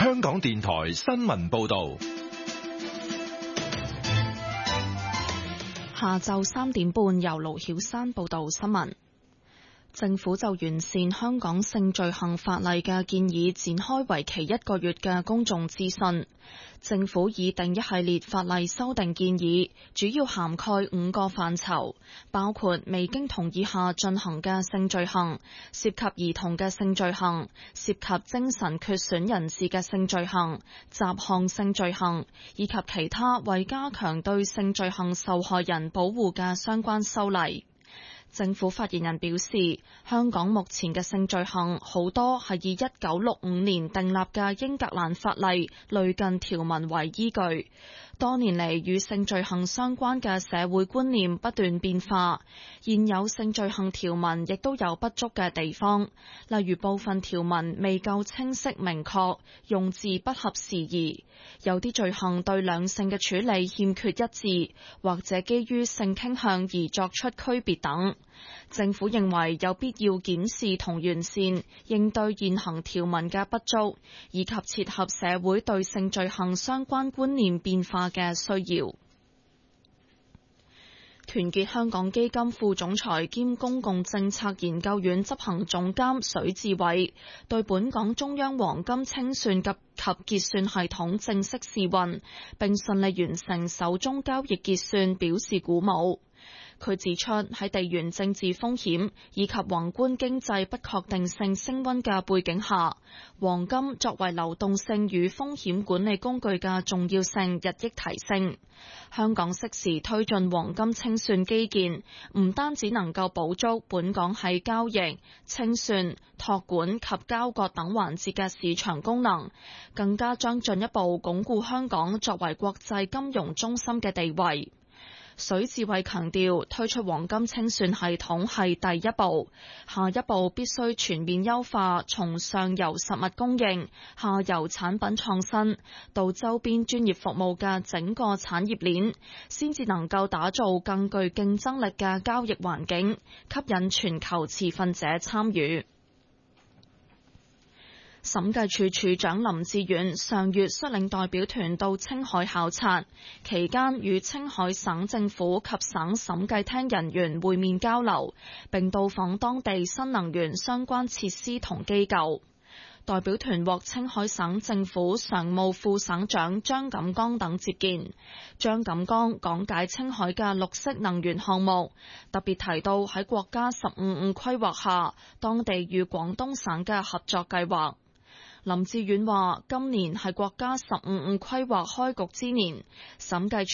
香港電台新聞報道。 下晝3點半，由盧曉珊報道新聞。政府就完善香港性罪行法例嘅建議展開為期1個月嘅公眾諮詢。政府擬定一系列法例修訂建議，主要涵蓋5個範疇，包括未經同意下進行嘅性罪行、涉及兒童嘅性罪行、涉及精神缺損人士嘅性罪行、雜項性罪行，以及其他為加強對性罪行受害人保護嘅相關修例。政府發言人表示，香港目前嘅性罪行好多係以1965年訂立嘅英格蘭法例類近條文為依據。多年嚟與性罪行相關嘅社會觀念不斷變化，現有性罪行條文亦都有不足嘅地方，例如部分條文未夠清晰明確，用字不合時宜，有啲罪行對兩性嘅處理欠缺一致，或者基於性傾向而作出區別等。政府認為有必要檢視同完善應對現行條文嘅不足，以及切合社會對性罪行相關觀念變化嘅需要。團結香港基金副總裁兼公共政策研究院執行總監許志偉對本港中央黃金清算及結算系統正式試運並順利完成首宗交易結算表示鼓舞。佢指出，喺地緣政治風險以及宏觀經濟不確定性升溫嘅背景下，黃金作為流動性與風險管理工具嘅重要性日益提升。香港適時推進黃金清算基建，唔單止能夠補足本港喺交易、清算、託管及交割等環節嘅市場功能，更加將進一步鞏固香港作為國際金融中心嘅地位。許志偉強調，推出黃金清算系統係第一步，下一步必須全面優化從上游實物供應、下游產品創新到周邊專業服務嘅整個產業鏈，先至能夠打造更具競爭力嘅交易環境，吸引全球持份者參與。審計署署長林志遠上月率領代表團到青海考察，期間與青海省政府及省審計廳人員會面交流，並到訪當地新能源相關設施同機構。代表團獲青海省政府常務副省長張錦江等接見。張錦江講解青海嘅綠色能源項目，特別提到喺國家15+5規劃下，當地與廣東省嘅合作計劃。林志遠話：今年係國家15+5規劃開局之年，審計